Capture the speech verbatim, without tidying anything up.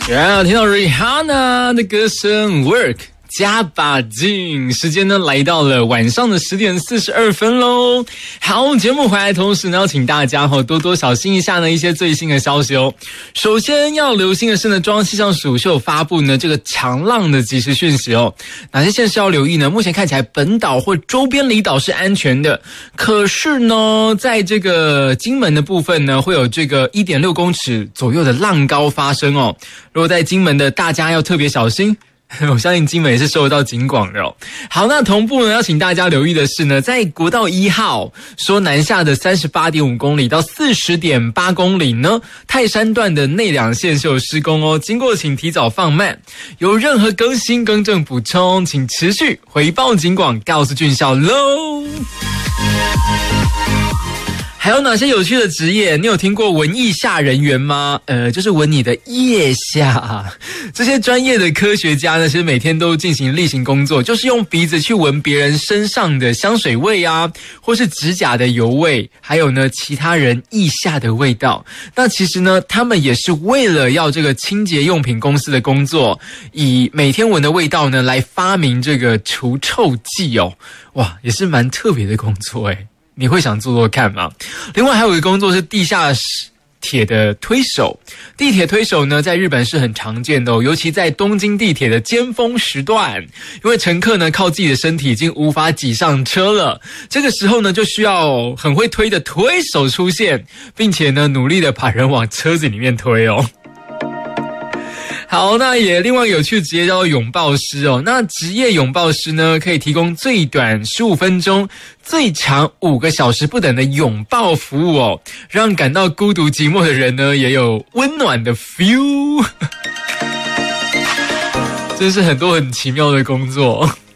然后听到 Rihanna 的歌声 Work 加把劲，时间呢来到了晚上的十点四十二分喽。好，节目回来同时呢，要请大家哈多多小心一下呢一些最新的消息哦。首先要留心的是呢，中央气象署是有发布呢这个强浪的即时讯息哦。哪些县市要留意呢？目前看起来本岛或周边离岛是安全的，可是呢，在这个金门的部分呢，会有这个 一点六公尺左右的浪高发生哦。如果在金门的大家要特别小心。我相信金门也是受到警广的哦。好，那同步呢，要请大家留意的是呢，在国道一号说南下的 三十八点五公里到 四十点八公里呢，泰山段的内两线是有施工哦，经过请提早放慢。有任何更新更正补充，请持续回报警广，告诉军校喽。还有哪些有趣的职业？你有听过文艺下人员吗？呃，就是闻你的腋下。这些专业的科学家呢，其实每天都进行例行工作，就是用鼻子去闻别人身上的香水味啊，或是指甲的油味，还有呢其他人腋下的味道。那其实呢，他们也是为了要这个清洁用品公司的工作，以每天闻的味道呢来发明这个除臭剂哦。哇，也是蛮特别的工作诶。你会想做做看吗？另外还有一个工作是地下铁的推手。地铁推手呢，在日本是很常见的哦，尤其在东京地铁的尖峰时段，因为乘客呢靠自己的身体已经无法挤上车了，这个时候呢就需要很会推的推手出现，并且呢努力的把人往车子里面推哦。好，那也另外有趣的职业叫做拥抱师哦。那职业拥抱师呢，可以提供最短十五分钟、最长五个小时不等的拥抱服务哦，让感到孤独寂寞的人呢也有温暖的 feel。真是很多很奇妙的工作。